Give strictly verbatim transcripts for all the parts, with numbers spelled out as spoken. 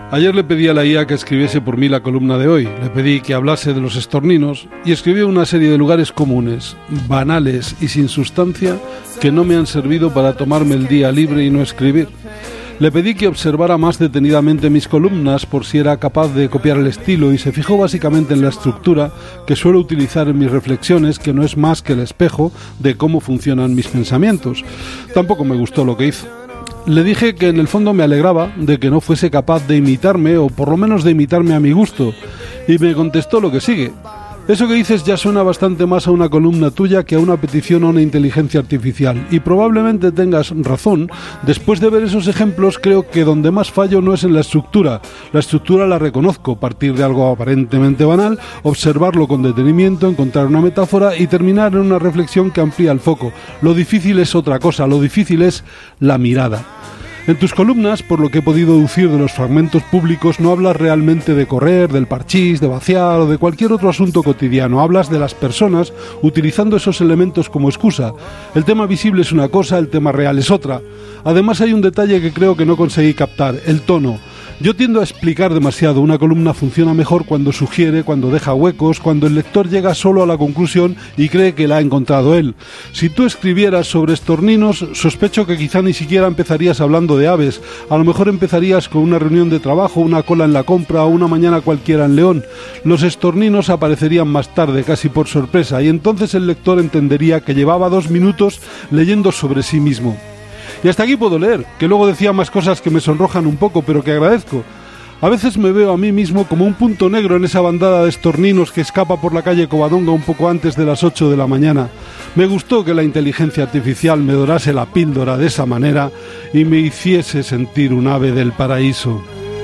Ayer le pedí a la I A que escribiese por mí la columna de hoy. Le pedí que hablase de los estorninos y escribió una serie de lugares comunes, banales y sin sustancia que no me han servido para tomarme el día libre y no escribir. Le pedí que observara más detenidamente mis columnas por si era capaz de copiar el estilo y se fijó básicamente en la estructura que suelo utilizar en mis reflexiones, que no es más que el espejo de cómo funcionan mis pensamientos. Tampoco me gustó lo que hizo. Le dije que en el fondo me alegraba de que no fuese capaz de imitarme, o por lo menos de imitarme a mi gusto, y me contestó lo que sigue. Eso que dices ya suena bastante más a una columna tuya que a una petición a una inteligencia artificial, y probablemente tengas razón. Después de ver esos ejemplos, creo que donde más fallo no es en la estructura. La estructura la reconozco, partir de algo aparentemente banal, observarlo con detenimiento, encontrar una metáfora y terminar en una reflexión que amplía el foco. Lo difícil es otra cosa, lo difícil es la mirada. En tus columnas, por lo que he podido deducir de los fragmentos públicos, no hablas realmente de correr, del parchís, de vaciar o de cualquier otro asunto cotidiano. Hablas de las personas utilizando esos elementos como excusa. El tema visible es una cosa, el tema real es otra. Además hay un detalle que creo que no conseguí captar, el tono. Yo tiendo a explicar demasiado. Una columna funciona mejor cuando sugiere, cuando deja huecos, cuando el lector llega solo a la conclusión y cree que la ha encontrado él. Si tú escribieras sobre estorninos, sospecho que quizá ni siquiera empezarías hablando de aves. A lo mejor empezarías con una reunión de trabajo, una cola en la compra o una mañana cualquiera en León. Los estorninos aparecerían más tarde, casi por sorpresa, y entonces el lector entendería que llevaba dos minutos leyendo sobre sí mismo. Y hasta aquí puedo leer, que luego decía más cosas que me sonrojan un poco, pero que agradezco. A veces me veo a mí mismo como un punto negro en esa bandada de estorninos que escapa por la calle Covadonga un poco antes de las ocho de la mañana. Me gustó que la inteligencia artificial me dorase la píldora de esa manera y me hiciese sentir un ave del paraíso.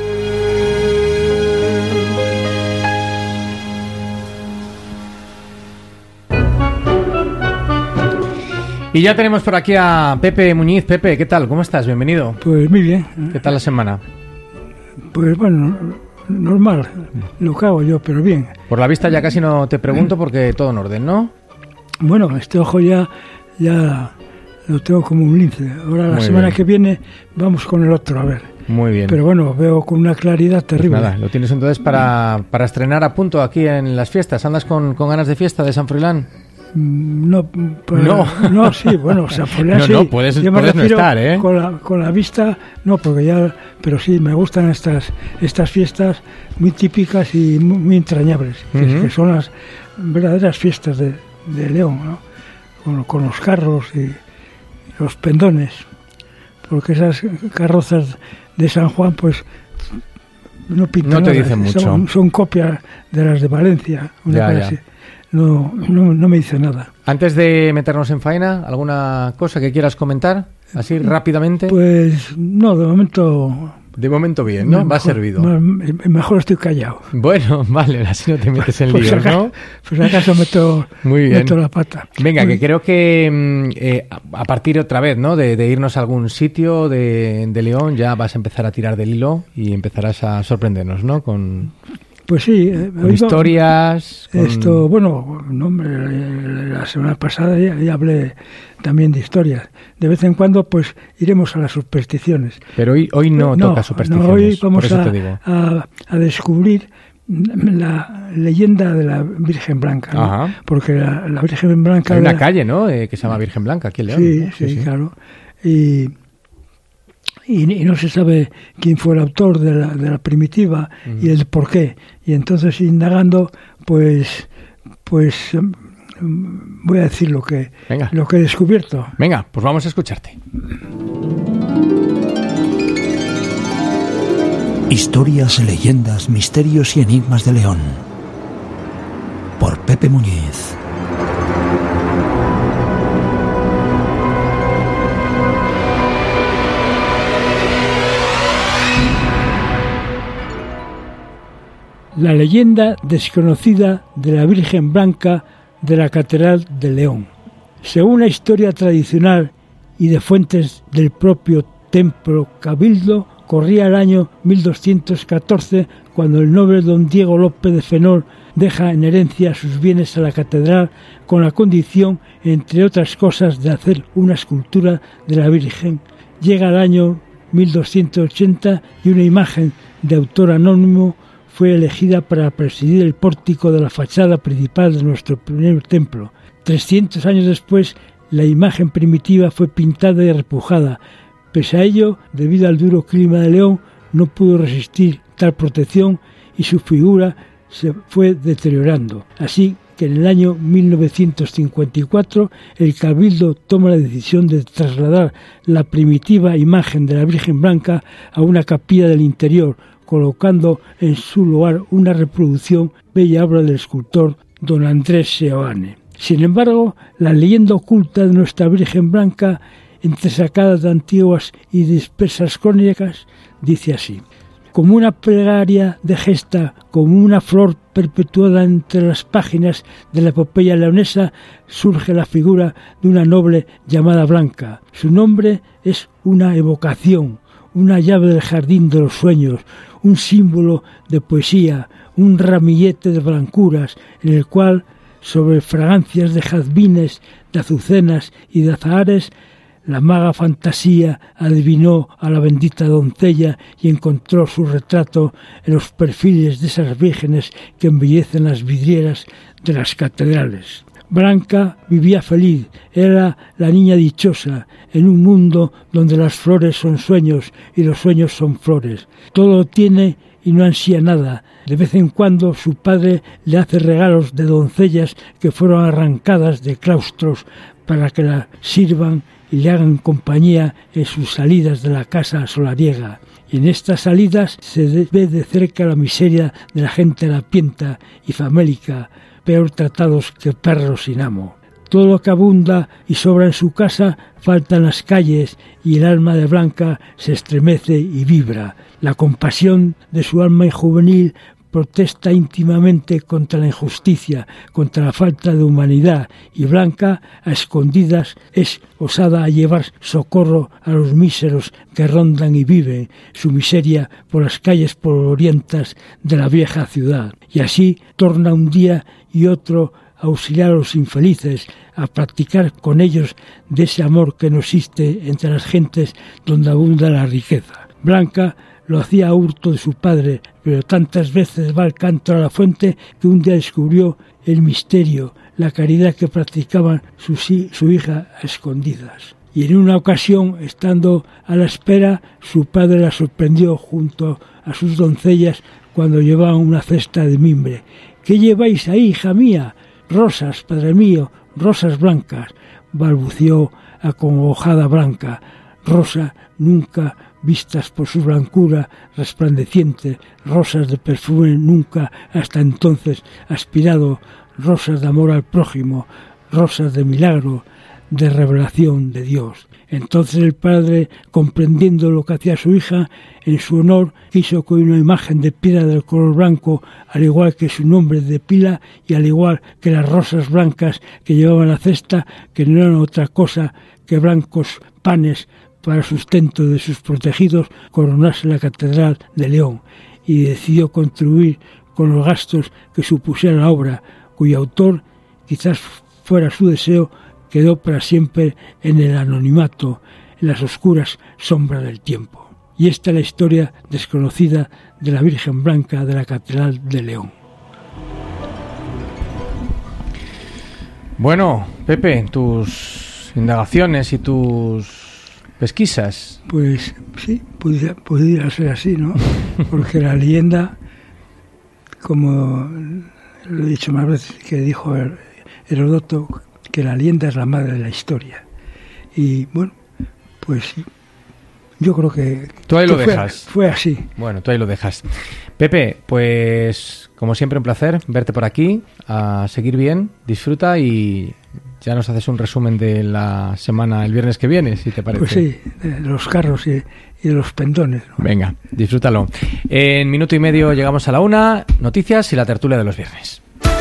Y ya tenemos por aquí a Pepe Muñiz. Pepe, ¿qué tal? ¿Cómo estás? Bienvenido. Pues muy bien. ¿Qué tal la semana? Pues bueno, normal, lo que hago yo, pero bien. Por la vista ya casi no te pregunto porque todo en orden, ¿no? Bueno, este ojo ya, ya lo tengo como un lince. Ahora la Muy semana bien. que viene vamos con el otro, a ver. Muy bien. Pero bueno, veo con una claridad terrible. Pues nada, lo tienes entonces para, para estrenar a punto aquí en las fiestas. ¿Andas con, con ganas de fiesta de San Froilán? No, pues, no, no, sí, bueno, San Froilán no, sí. no, puedes, Yo me puedes no refiero estar, ¿eh? Con la, con la vista, no, porque ya, pero sí, me gustan estas estas fiestas muy típicas y muy, muy entrañables, uh-huh. que, que son las verdaderas fiestas de, de León, ¿no? Con, con los carros y los pendones, porque esas carrozas de San Juan, pues no pintan no te nada, dicen mucho. Son, son copias de las de Valencia, una ya, cosa ya. así. No, no, no me dice nada. Antes de meternos en faena, ¿alguna cosa que quieras comentar? Así rápidamente. Pues no, de momento... De momento bien, ¿no? Mejor, va servido. Mejor estoy callado. Bueno, vale, así no te metes en pues líos, acá, ¿no? Pues acaso meto, Muy bien. meto la pata. Venga, Muy que creo que eh, a partir otra vez, ¿no? De, de irnos a algún sitio de, de León, ya vas a empezar a tirar del hilo y empezarás a sorprendernos, ¿no? Con... Pues sí. Eh, con historias. Con... Esto, bueno, no, hombre, la semana pasada ya, ya hablé también de historias. De vez en cuando, pues, iremos a las supersticiones. Pero hoy, hoy no, no toca supersticiones. No, hoy vamos por eso a, te digo. A, a descubrir la leyenda de la Virgen Blanca, ¿no? Ajá. Porque la, la Virgen Blanca... Hay una la... calle, ¿no? Eh, que se llama Virgen Blanca, aquí en León. Sí, ¿no? sí, sí, sí, claro. Y... Y, y no se sabe quién fue el autor de la, de la primitiva uh-huh. y el por qué. Y entonces, indagando, pues pues um, voy a decir lo que, Venga. lo que he descubierto. Venga, pues vamos a escucharte. Historias, leyendas, misterios y enigmas de León. Por Pepe Muñiz. La leyenda desconocida de la Virgen Blanca de la Catedral de León. Según la historia tradicional y de fuentes del propio templo cabildo, corría el año mil doscientos catorce cuando el noble don Diego López de Fenor deja en herencia sus bienes a la catedral con la condición, entre otras cosas, de hacer una escultura de la Virgen. Llega el año mil doscientos ochenta y una imagen de autor anónimo fue elegida para presidir el pórtico de la fachada principal de nuestro primer templo. trescientos años después, la imagen primitiva fue pintada y repujada. Pese a ello, debido al duro clima de León, no pudo resistir tal protección y su figura se fue deteriorando. Así que en el año mil novecientos cincuenta y cuatro el Cabildo toma la decisión de trasladar la primitiva imagen de la Virgen Blanca a una capilla del interior, colocando en su lugar una reproducción bella obra del escultor don Andrés Seoane. Sin embargo, la leyenda oculta de nuestra Virgen Blanca, entresacada de antiguas y dispersas crónicas, dice así: como una plegaria de gesta, como una flor perpetuada entre las páginas de la epopeya leonesa, surge la figura de una noble llamada Blanca. Su nombre es una evocación, una llave del jardín de los sueños, un símbolo de poesía, un ramillete de blancuras, en el cual, sobre fragancias de jazmines, de azucenas y de azahares, la maga fantasía adivinó a la bendita doncella y encontró su retrato en los perfiles de esas vírgenes que embellecen las vidrieras de las catedrales. Blanca vivía feliz, era la niña dichosa, en un mundo donde las flores son sueños y los sueños son flores. Todo lo tiene y no ansía nada. De vez en cuando su padre le hace regalos de doncellas que fueron arrancadas de claustros para que la sirvan y le hagan compañía en sus salidas de la casa solariega. Y en estas salidas se ve de cerca la miseria de la gente harapienta y famélica, peor tratados que perros sin amo. Todo lo que abunda y sobra en su casa falta en las calles y el alma de Blanca se estremece y vibra. La compasión de su alma injuvenil protesta íntimamente contra la injusticia, contra la falta de humanidad, y Blanca, a escondidas, es osada a llevar socorro a los míseros que rondan y viven su miseria por las calles polvorientas de la vieja ciudad. Y así torna un día y otro a auxiliar a los infelices, a practicar con ellos de ese amor que no existe entre las gentes donde abunda la riqueza. Blanca lo hacía a hurto de su padre, pero tantas veces va al canto a la fuente que un día descubrió el misterio, la caridad que practicaban su, su hija a escondidas. Y en una ocasión, estando a la espera, su padre la sorprendió junto a sus doncellas cuando llevaban una cesta de mimbre. «¿Qué lleváis ahí, hija mía?» «Rosas, padre mío, rosas blancas», balbuceó acongojada Blanca. Rosa nunca vistas por su blancura resplandeciente, rosas de perfume nunca hasta entonces aspirado, rosas de amor al prójimo, rosas de milagro, de revelación de Dios. Entonces el padre, comprendiendo lo que hacía su hija, en su honor quiso que una imagen de piedra del color blanco, al igual que su nombre de pila y al igual que las rosas blancas que llevaban la cesta, que no eran otra cosa que blancos panes para sustento de sus protegidos, coronase la Catedral de León, y decidió contribuir con los gastos que supusiera la obra, cuyo autor, quizás fuera su deseo, quedó para siempre en el anonimato, en las oscuras sombras del tiempo. Y esta es la historia desconocida de la Virgen Blanca de la Catedral de León. Bueno, Pepe, tus indagaciones y tus pesquisas. Pues sí, pudiera, pudiera ser así, ¿no? Porque la leyenda, como lo he dicho más veces, que dijo Heródoto, que la leyenda es la madre de la historia. Y bueno, pues yo creo que... Tú ahí lo fue, dejas. Fue así. Bueno, tú ahí lo dejas. Pepe, pues como siempre un placer verte por aquí, a seguir bien, disfruta y ya nos haces un resumen de la semana el viernes que viene, si te parece. Pues sí, de los carros y, y de los pendones, ¿no? Venga, disfrútalo. En minuto y medio llegamos a la una, noticias y la tertulia de los viernes.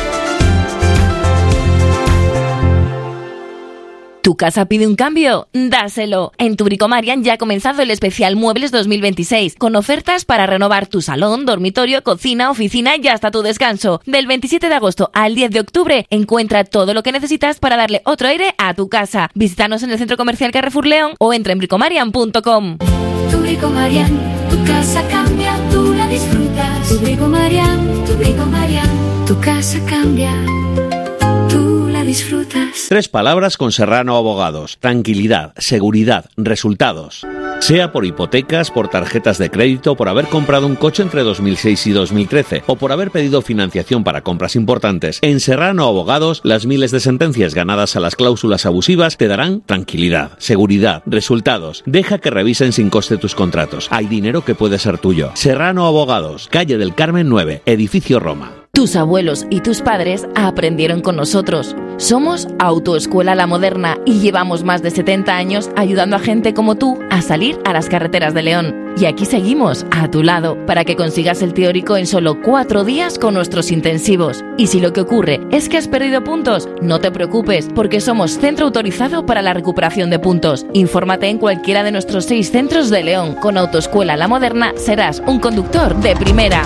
¿Tu casa pide un cambio? ¡Dáselo! En tu Bricomarian ya ha comenzado el especial Muebles dos mil veintiséis, con ofertas para renovar tu salón, dormitorio, cocina, oficina y hasta tu descanso. Del veintisiete de agosto al diez de octubre, encuentra todo lo que necesitas para darle otro aire a tu casa. Visítanos en el Centro Comercial Carrefour León o entra en bricomarian punto com. Brico Marian, tu casa cambia, tú la disfrutas. Tu Brico Marian, tu Brico Marian, tu casa cambia, tú la disfrutas. Tres palabras con Serrano Abogados: tranquilidad, seguridad, resultados. Sea por hipotecas, por tarjetas de crédito, por haber comprado un coche entre dos mil seis y dos mil trece o por haber pedido financiación para compras importantes, en Serrano Abogados las miles de sentencias ganadas a las cláusulas abusivas te darán tranquilidad, seguridad, resultados. Deja que revisen sin coste tus contratos. Hay dinero que puede ser tuyo. Serrano Abogados, calle del Carmen nueve, edificio Roma. Tus abuelos y tus padres aprendieron con nosotros. Somos Autoescuela La Moderna y llevamos más de setenta años ayudando a gente como tú a salir a las carreteras de León. Y aquí seguimos, a tu lado, para que consigas el teórico en solo cuatro días con nuestros intensivos. Y si lo que ocurre es que has perdido puntos, no te preocupes, porque somos centro autorizado para la recuperación de puntos. Infórmate en cualquiera de nuestros seis centros de León. Con Autoescuela La Moderna serás un conductor de primera.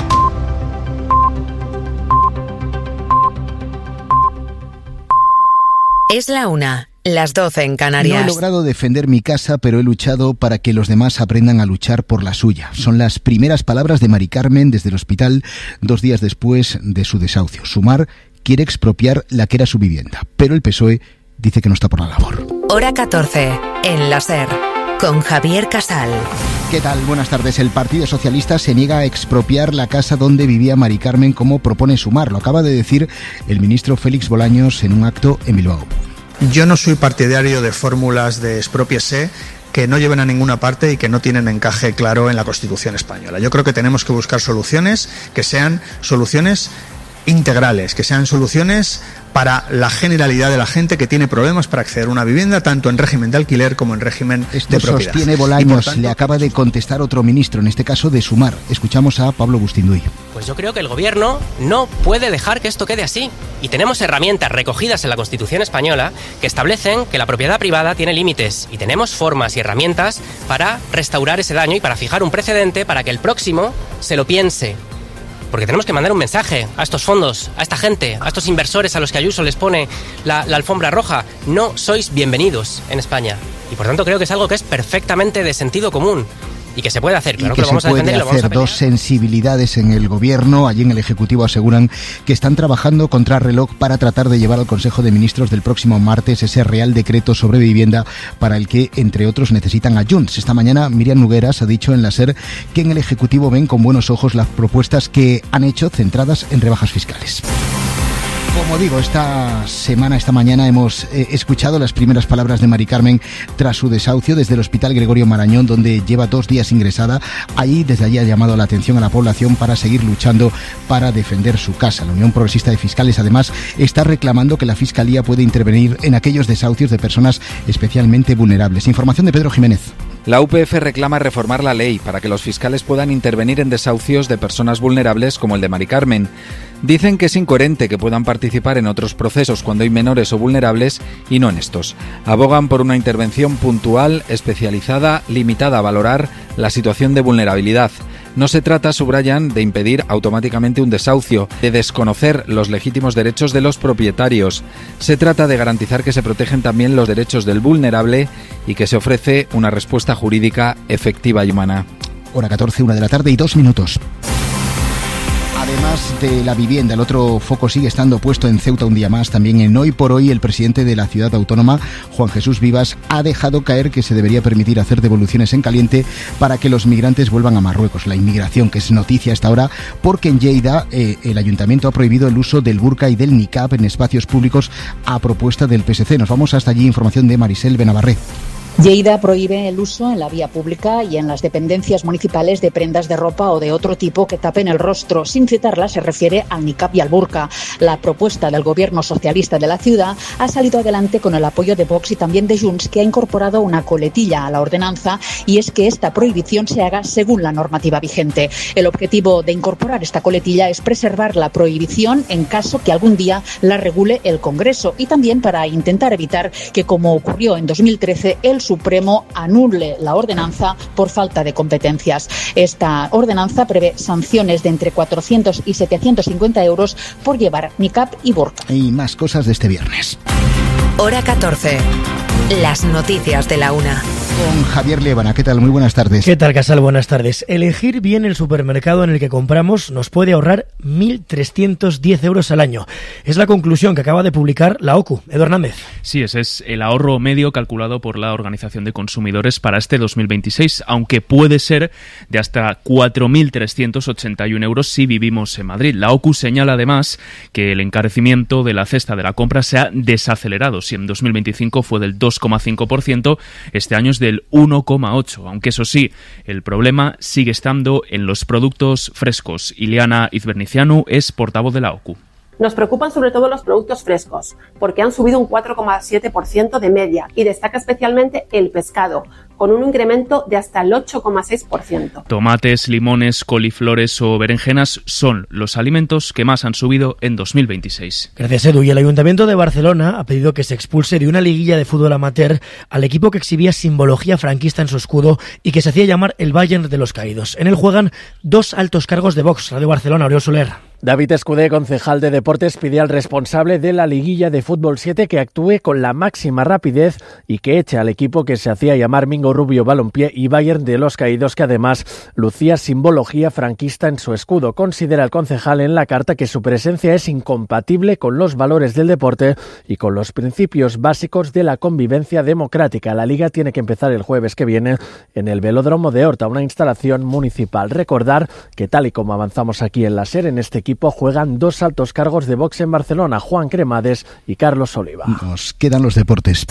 Es la una, las doce en Canarias. No he logrado defender mi casa, pero he luchado para que los demás aprendan a luchar por la suya. Son las primeras palabras de Mari Carmen desde el hospital dos días después de su desahucio. Sumar quiere expropiar la que era su vivienda, pero el P S O E dice que no está por la labor. Hora catorce, en la SER, con Javier Casal. ¿Qué tal? Buenas tardes. El Partido Socialista se niega a expropiar la casa donde vivía Mari Carmen, como propone Sumar. Lo acaba de decir el ministro Félix Bolaños en un acto en Bilbao. Yo no soy partidario de fórmulas de expropiese que no lleven a ninguna parte y que no tienen encaje claro en la Constitución española. Yo creo que tenemos que buscar soluciones que sean soluciones integrales, que sean soluciones para la generalidad de la gente que tiene problemas para acceder a una vivienda, tanto en régimen de alquiler como en régimen Esto de propiedad. Sostiene Bolaños, tanto, le acaba de contestar otro ministro, en este caso de Sumar. Escuchamos a Pablo Bustinduy. Pues yo creo que el gobierno no puede dejar que esto quede así. Y tenemos herramientas recogidas en la Constitución española que establecen que la propiedad privada tiene límites. Y tenemos formas y herramientas para restaurar ese daño y para fijar un precedente para que el próximo se lo piense. Porque tenemos que mandar un mensaje a estos fondos, a esta gente, a estos inversores a los que Ayuso les pone la, la alfombra roja. No sois bienvenidos en España. Y por tanto creo que es algo que es perfectamente de sentido común. Y que se puede hacer, claro y que, que lo vamos se a defender y lo puede vamos a hacer. pelear. Dos sensibilidades en el gobierno, allí en el Ejecutivo aseguran que están trabajando contra reloj para tratar de llevar al Consejo de Ministros del próximo martes ese Real Decreto sobre vivienda para el que, entre otros, necesitan a Junts. Esta mañana Miriam Nogueras ha dicho en la SER que en el Ejecutivo ven con buenos ojos las propuestas que han hecho centradas en rebajas fiscales. Como digo, esta semana, esta mañana hemos eh, escuchado las primeras palabras de Mari Carmen tras su desahucio desde el Hospital Gregorio Marañón, donde lleva dos días ingresada. Allí, desde allí ha llamado la atención a la población para seguir luchando para defender su casa. La Unión Progresista de Fiscales, además, está reclamando que la Fiscalía puede intervenir en aquellos desahucios de personas especialmente vulnerables. Información de Pedro Jiménez. La U P F reclama reformar la ley para que los fiscales puedan intervenir en desahucios de personas vulnerables como el de Mari Carmen. Dicen que es incoherente que puedan participar en otros procesos cuando hay menores o vulnerables y no en estos. Abogan por una intervención puntual, especializada, limitada a valorar la situación de vulnerabilidad. No se trata, subrayan, de impedir automáticamente un desahucio, de desconocer los legítimos derechos de los propietarios. Se trata de garantizar que se protegen también los derechos del vulnerable y que se ofrece una respuesta jurídica efectiva y humana. Hora catorce, una de la tarde y dos minutos. Además de la vivienda, el otro foco sigue estando puesto en Ceuta un día más. También en Hoy por Hoy, el presidente de la ciudad autónoma, Juan Jesús Vivas, ha dejado caer que se debería permitir hacer devoluciones en caliente para que los migrantes vuelvan a Marruecos. La inmigración, que es noticia hasta ahora, porque en Lleida eh, el ayuntamiento ha prohibido el uso del burka y del niqab en espacios públicos a propuesta del P S C. Nos vamos hasta allí, información de Marisel Benavarré. Lleida prohíbe el uso en la vía pública y en las dependencias municipales de prendas de ropa o de otro tipo que tapen el rostro. Sin citarla, se refiere al niqab y al burka. La propuesta del gobierno socialista de la ciudad ha salido adelante con el apoyo de Vox y también de Junts, que ha incorporado una coletilla a la ordenanza, y es que esta prohibición se haga según la normativa vigente. El objetivo de incorporar esta coletilla es preservar la prohibición en caso que algún día la regule el Congreso, y también para intentar evitar que, como ocurrió en dos mil trece, el Supremo anule la ordenanza por falta de competencias. Esta ordenanza prevé sanciones de entre cuatrocientos y setecientos cincuenta euros por llevar niqab y burka. Y más cosas de este viernes. Hora catorce. Las noticias de la una. Con Javier Liébana. ¿Qué tal? Muy buenas tardes. ¿Qué tal, Casal? Buenas tardes. Elegir bien el supermercado en el que compramos nos puede ahorrar mil trescientos diez euros al año. Es la conclusión que acaba de publicar la O C U. Edu Hernández. Sí, ese es el ahorro medio calculado por la Organización de Consumidores para este dos mil veintiséis, aunque puede ser de hasta cuatro mil trescientos ochenta y uno euros si vivimos en Madrid. La O C U señala además que el encarecimiento de la cesta de la compra se ha desacelerado. Si en dos mil veinticinco fue del dos coma cinco por ciento, este año es del uno coma ocho por ciento, aunque eso sí, el problema sigue estando en los productos frescos. Ileana Izbernicianu es portavoz de la O C U. Nos preocupan sobre todo los productos frescos, porque han subido un cuatro coma siete por ciento de media y destaca especialmente el pescado, con un incremento de hasta el ocho coma seis por ciento. Tomates, limones, coliflores o berenjenas son los alimentos que más han subido en dos mil veintiséis. Gracias, Edu. Y el Ayuntamiento de Barcelona ha pedido que se expulse de una liguilla de fútbol amateur al equipo que exhibía simbología franquista en su escudo y que se hacía llamar el Bayern de los Caídos. En él juegan dos altos cargos de Vox. Radio Barcelona, Oriol Soler. David Escudé, concejal de Deportes, pide al responsable de la liguilla de Fútbol siete que actúe con la máxima rapidez y que eche al equipo que se hacía llamar Mingo Rubio Balompié y Bayern de los Caídos, que además lucía simbología franquista en su escudo. Considera el concejal en la carta que su presencia es incompatible con los valores del deporte y con los principios básicos de la convivencia democrática. La liga tiene que empezar el jueves que viene en el Velódromo de Horta, una instalación municipal. Recordar que, tal y como avanzamos aquí en la SER, en este equipo juegan dos altos cargos de box en Barcelona, Juan Cremades y Carlos Oliva. Nos quedan los deportes.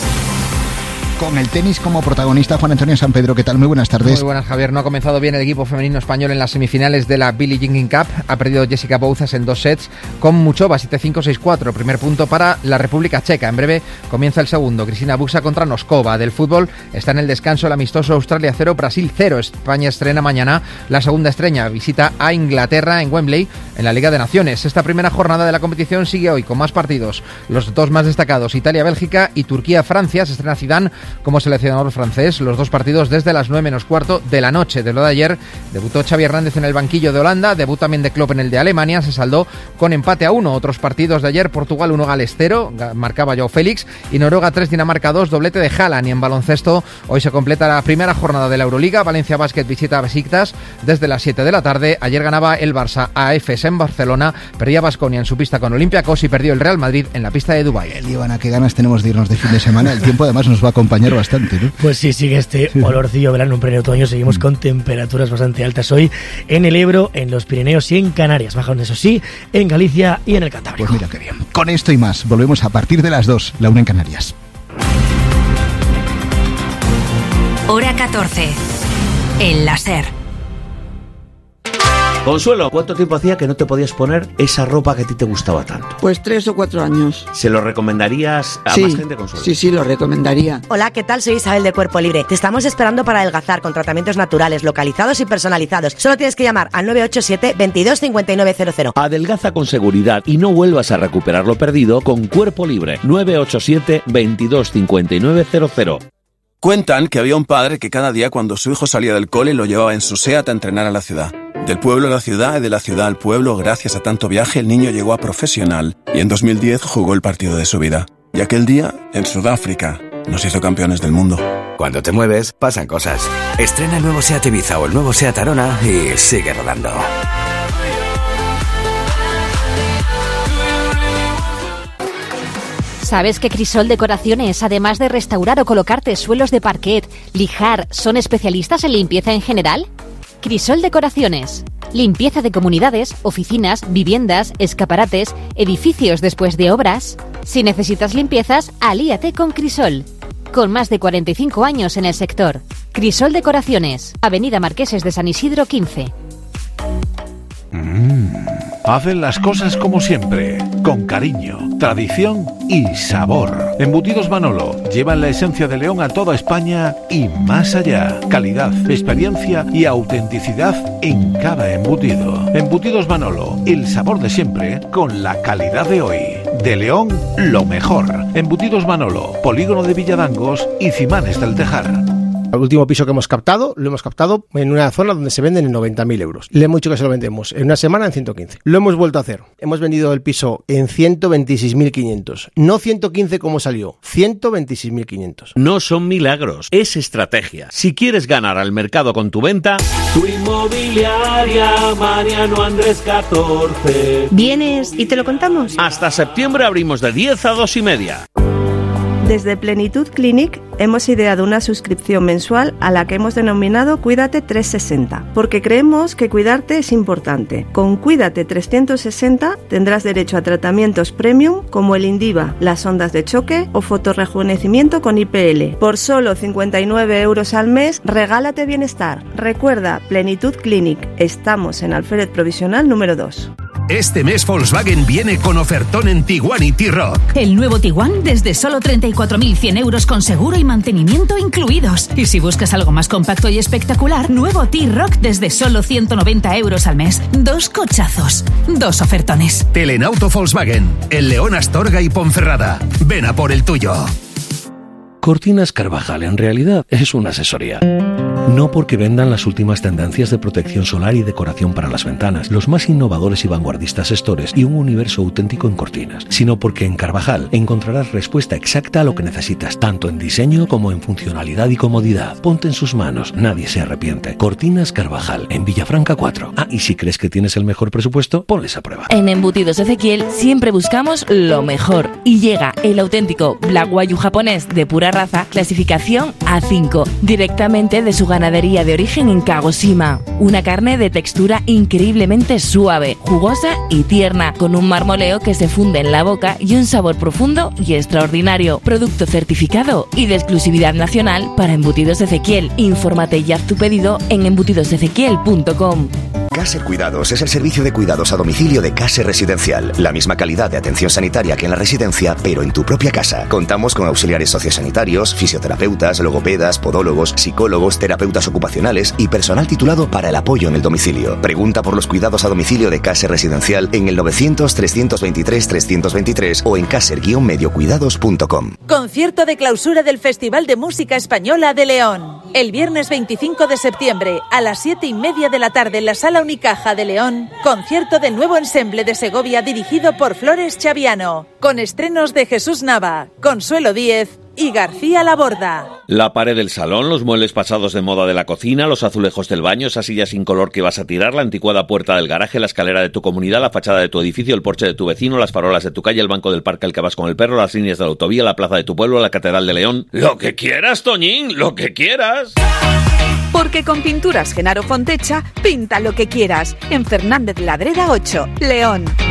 Con el tenis como protagonista, Juan Antonio San Pedro. ¿Qué tal? Muy buenas tardes. Muy buenas, Javier. No ha comenzado bien el equipo femenino español en las semifinales de la Billie Jean Cup. Ha perdido Jessica Bouzas en dos sets con Muchova, siete cinco seis cuatro. Primer punto para la República Checa. En breve comienza el segundo. Cristina Buxa contra Noskova. Del fútbol está en el descanso el amistoso Australia cero, Brasil cero. España estrena mañana la segunda estrella. Visita a Inglaterra en Wembley en la Liga de Naciones. Esta primera jornada de la competición sigue hoy con más partidos. Los dos más destacados, Italia-Bélgica y Turquía-Francia. Se estrena Zidane como seleccionador francés. Los dos partidos desde las nueve menos cuarto de la noche. De lo de ayer, debutó Xavi Hernández en el banquillo de Holanda, debut también de Klopp en el de Alemania, se saldó con empate a uno. Otros partidos de ayer, Portugal uno, Gales cero, marcaba Joao Félix, y Noruega tres, Dinamarca dos, doblete de Haaland. Y en baloncesto, hoy se completa la primera jornada de la Euroliga. Valencia Basket visita a Besiktas desde las siete de la tarde. Ayer ganaba el Barça a Efes en Barcelona, perdía Baskonia en su pista con Olympiacos y perdió el Real Madrid en la pista de Dubái. Ivana, qué ganas tenemos de irnos de fin de semana. El tiempo además nos va a acompañar bastante, ¿no? Pues sí, sigue este olorcillo verano en pleno otoño. Seguimos con temperaturas bastante altas hoy en el Ebro, en los Pirineos y en Canarias. Bajan, eso sí, en Galicia y en el Cantábrico. Pues mira qué bien. Con esto y más, volvemos a partir de las dos, la una en Canarias. Hora catorce. En la SER. Consuelo, ¿cuánto tiempo hacía que no te podías poner esa ropa que a ti te gustaba tanto? Pues tres o cuatro años. ¿Se lo recomendarías a sí, más gente, Consuelo? Sí, sí, lo recomendaría. Hola, ¿qué tal? Soy Isabel de Cuerpo Libre. Te estamos esperando para adelgazar con tratamientos naturales, localizados y personalizados. Solo tienes que llamar al nueve ocho siete, veintidós cincuenta y nueve cero cero. Adelgaza con seguridad y no vuelvas a recuperar lo perdido con Cuerpo Libre. nueve ocho siete, veintidós cincuenta y nueve cero cero. Cuentan que había un padre que cada día cuando su hijo salía del cole lo llevaba en su SEAT a entrenar a la ciudad. Del pueblo a la ciudad y de la ciudad al pueblo, gracias a tanto viaje, el niño llegó a profesional y en dos mil diez jugó el partido de su vida. Y aquel día, en Sudáfrica, nos hizo campeones del mundo. Cuando te mueves, pasan cosas. Estrena el nuevo SEAT Ibiza o el nuevo SEAT Arona y sigue rodando. ¿Sabes que Crisol Decoraciones, además de restaurar o colocarte suelos de parquet, lijar, son especialistas en limpieza en general? Crisol Decoraciones. Limpieza de comunidades, oficinas, viviendas, escaparates, edificios después de obras. Si necesitas limpiezas, alíate con Crisol. Con más de cuarenta y cinco años en el sector. Crisol Decoraciones. Avenida Marqueses de San Isidro quince. Mm, hacen las cosas como siempre, con cariño, tradición y sabor. Embutidos Manolo llevan la esencia de León a toda España y más allá. Calidad, experiencia y autenticidad en cada embutido. Embutidos Manolo, el sabor de siempre con la calidad de hoy. De León, lo mejor. Embutidos Manolo, Polígono de Villadangos y Cimanes del Tejar. El último piso que hemos captado, lo hemos captado en una zona donde se venden en noventa mil euros. Le hemos dicho que se lo vendemos en una semana en ciento quince. Lo hemos vuelto a hacer. Hemos vendido el piso en ciento veintiséis mil quinientos. No ciento quince como salió, ciento veintiséis mil quinientos. No son milagros, es estrategia. Si quieres ganar al mercado con tu venta, tu inmobiliaria Mariano Andrés catorce. ¿Vienes y te lo contamos? Hasta septiembre abrimos de diez a dos y media. Desde Plenitud Clinic hemos ideado una suscripción mensual a la que hemos denominado Cuídate trescientos sesenta, porque creemos que cuidarte es importante. Con Cuídate trescientos sesenta tendrás derecho a tratamientos premium como el Indiva, las ondas de choque o fotorrejuvenecimiento con I P L. Por solo cincuenta y nueve euros al mes, regálate bienestar. Recuerda, Plenitud Clinic. Estamos en Alférez Provisional número dos. Este mes Volkswagen viene con ofertón en Tiguan y T-Roc. El nuevo Tiguan desde solo treinta y cuatro mil cien euros con seguro y mantenimiento incluidos. Y si buscas algo más compacto y espectacular, nuevo T-Roc desde solo ciento noventa euros al mes. Dos cochazos, dos ofertones. Telenauto Volkswagen, el León, Astorga y Ponferrada. Ven a por el tuyo. Cortinas Carvajal en realidad es una asesoría. No porque vendan las últimas tendencias de protección solar y decoración para las ventanas, los más innovadores y vanguardistas stores y un universo auténtico en cortinas, sino porque en Carvajal encontrarás respuesta exacta a lo que necesitas, tanto en diseño como en funcionalidad y comodidad. Ponte en sus manos, nadie se arrepiente. Cortinas Carvajal, en Villafranca cuatro. Ah, y si crees que tienes el mejor presupuesto, ponles a prueba. En Embutidos Ezequiel siempre buscamos lo mejor y llega el auténtico Black Wagyu japonés de pura raza, clasificación A cinco, directamente de su ganadería de origen en Kagoshima. Una carne de textura increíblemente suave, jugosa y tierna, con un marmoleo que se funde en la boca y un sabor profundo y extraordinario. Producto certificado y de exclusividad nacional para Embutidos Ezequiel. Infórmate y haz tu pedido en embutidos ezequiel punto com. Caser Cuidados es el servicio de cuidados a domicilio de Caser Residencial. La misma calidad de atención sanitaria que en la residencia, pero en tu propia casa. Contamos con auxiliares sociosanitarios, fisioterapeutas, logopedas, podólogos, psicólogos, terapeutas ocupacionales y personal titulado para el apoyo en el domicilio. Pregunta por los cuidados a domicilio de Caser Residencial en el novecientos, trescientos veintitrés, trescientos veintitrés o en caser guion medio cuidados punto com. Concierto de clausura del Festival de Música Española de León. El viernes veinticinco de septiembre a las siete y media de la tarde en la Sala Unicaja de León, concierto del nuevo ensemble de Segovia dirigido por Flores Chaviano, con estrenos de Jesús Nava, Consuelo Díez y García Laborda. La pared del salón, los muebles pasados de moda de la cocina, los azulejos del baño, esa silla sin color que vas a tirar, la anticuada puerta del garaje, la escalera de tu comunidad, la fachada de tu edificio, el porche de tu vecino, las farolas de tu calle, el banco del parque al que vas con el perro, las líneas de la autovía, la plaza de tu pueblo, la catedral de León. ¡Lo que quieras, Toñín! ¡Lo que quieras! Porque con Pinturas Genaro Fontecha, pinta lo que quieras. En Fernández Ladreda ocho, León.